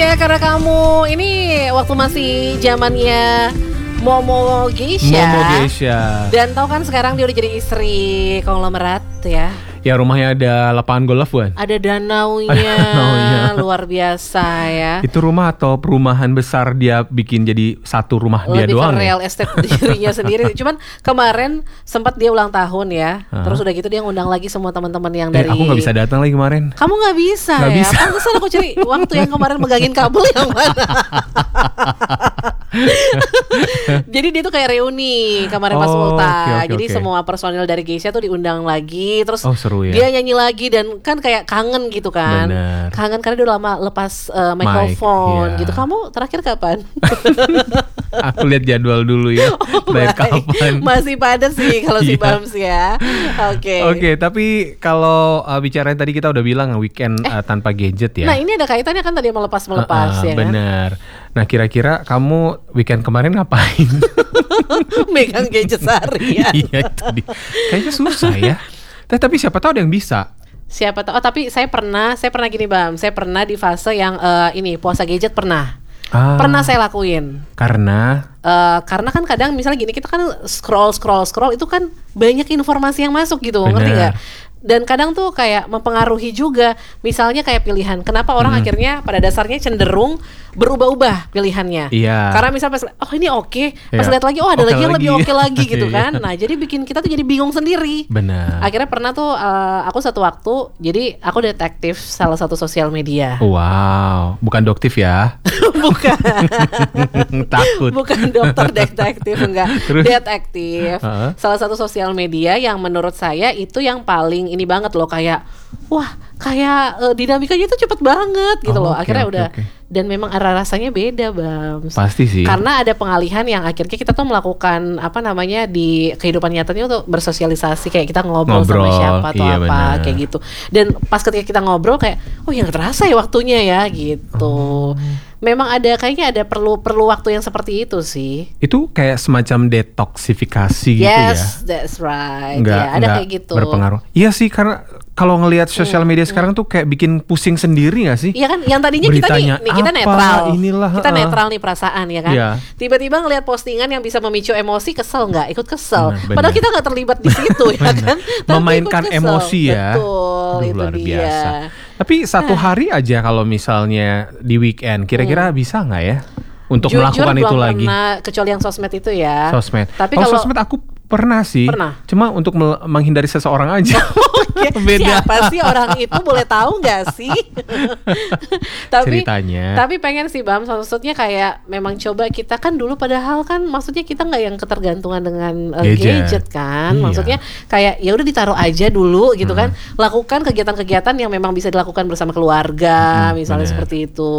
ya karena kamu ini waktu masih zamannya Momo Geisha. Dan tahu kan sekarang dia udah jadi istri konglomerat ya. Ya rumahnya ada lapangan golf kan? Ada danaunya, luar biasa ya. Itu rumah atau perumahan besar dia bikin jadi satu rumah dia doang? Lebih ke real estate dirinya sendiri. Cuman kemarin sempat dia ulang tahun ya. Terus udah gitu dia ngundang lagi semua teman-teman yang dari. Aku nggak bisa datang lagi kemarin. Kamu nggak bisa gak ya? Bisa. Pantesan aku cari waktu yang kemarin megangin kabel yang mana. Jadi dia tuh kayak reuni kemarin pas Ulta. Jadi semua personil dari Geisha tuh diundang lagi. Terus seru ya. Dia nyanyi lagi dan kan kayak kangen gitu kan. Bener. Kangen karena dia udah lama lepas mikrofon gitu. Kamu terakhir kapan? Aku lihat jadwal dulu ya. Kapan? Masih padat sih kalau si Bams ya. Oke, tapi kalau bicarain tadi kita udah bilang weekend tanpa gadget ya. Nah ini ada kaitannya kan tadi melepas ya bener. Nah kira-kira kamu weekend kemarin ngapain? Megang gadget seharian. Iya itu dia. Kayaknya susah ya. Tapi siapa tahu ada yang bisa. Siapa tahu. Tapi saya pernah gini Bam. Saya pernah di fase yang ini puasa gadget pernah. Pernah saya lakuin. Karena kan kadang misalnya gini, kita kan scroll itu kan banyak informasi yang masuk gitu. Bener. Ngerti gak? Dan kadang tuh kayak mempengaruhi juga. Misalnya kayak pilihan. Kenapa orang akhirnya pada dasarnya cenderung berubah-ubah pilihannya. Iya. Karena misalnya pas ini oke, pas lihat lagi ada lagi yang lebih oke lagi gitu kan. Nah jadi bikin kita tuh jadi bingung sendiri. Benar. Akhirnya pernah tuh aku satu waktu, jadi aku detektif salah satu sosial media. Wow, bukan doktif ya? Bukan. Takut. Bukan dokter detektif, enggak. Terus? Detektif. Salah satu sosial media yang menurut saya itu yang paling ini banget loh, kayak wah kayak dinamikanya tuh cepet banget gitu loh. Akhirnya udah. Dan memang rasanya beda Bang. Pasti sih. Karena ada pengalihan yang akhirnya kita tuh melakukan di kehidupan nyatanya untuk bersosialisasi, kayak kita ngobrol sama siapa atau apa kayak gitu. Dan pas ketika kita ngobrol kayak yang terasa ya waktunya ya gitu. Memang kayaknya ada perlu waktu yang seperti itu sih. Itu kayak semacam detoksifikasi gitu ya. Yes, that's right. Ada kayak gitu. Berpengaruh. Iya sih, karena kalau ngelihat sosial media sekarang tuh kayak bikin pusing sendiri gak sih? Iya kan, yang tadinya beritanya kita netral. Kita netral nih perasaan ya kan. Yeah. Tiba-tiba ngelihat postingan yang bisa memicu emosi, kesel nggak? Ikut kesel. Padahal kita nggak terlibat di situ ya kan. Memainkan emosi ya. Betul, itu luar dia. Biasa. Tapi satu hari aja kalau misalnya di weekend, kira-kira bisa nggak ya untuk melakukan itu lagi? Kecuali yang sosmed itu ya. Sosmed. Tapi kalau sosmed aku pernah sih. Cuma untuk menghindari seseorang aja. Beda. Siapa sih orang itu, boleh tahu nggak sih? Ceritanya. Tapi pengen sih Bam, maksudnya kayak memang coba kita kan dulu, padahal kan maksudnya kita nggak yang ketergantungan dengan gadget kan. Iya. Maksudnya kayak ya udah ditaruh aja dulu gitu kan. Lakukan kegiatan-kegiatan yang memang bisa dilakukan bersama keluarga, misalnya seperti itu.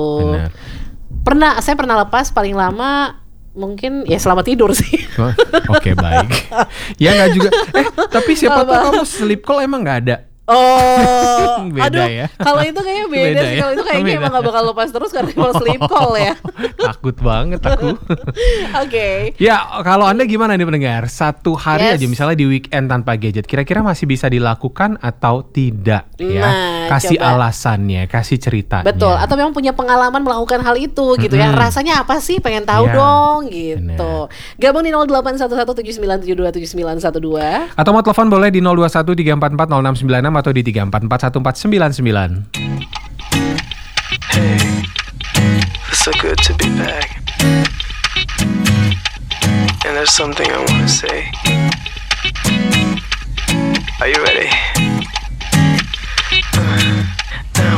Saya pernah lepas paling lama mungkin ya selama tidur sih. Oke, baik. Ya nggak juga. Tapi siapa tahu kamu sleep call emang nggak ada. Beda ya. Kalau itu kayaknya beda sih. Kalau itu kayaknya emang gak bakal lepas terus karena mau sleep call ya. Takut banget aku. Oke. Ya kalau Anda gimana nih pendengar? Satu hari aja misalnya di weekend tanpa gadget, kira-kira masih bisa dilakukan atau tidak ya? Kasih alasannya, kasih ceritanya. Betul. Atau memang punya pengalaman melakukan hal itu gitu ya. Rasanya apa sih? Pengen tahu dong gitu. Gabung di 081179727912. Atau mau telepon boleh di 0213440696 atau di 3441499. Hey, it's so good to be back. And there's something I want to say. Are you ready?